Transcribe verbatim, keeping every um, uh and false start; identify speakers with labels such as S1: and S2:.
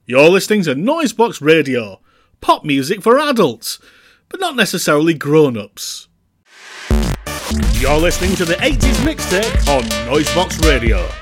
S1: You're listening to Noisebox Radio, pop music for adults, but not necessarily grown-ups. You're listening to the eighties Mixtape on Noisebox Radio.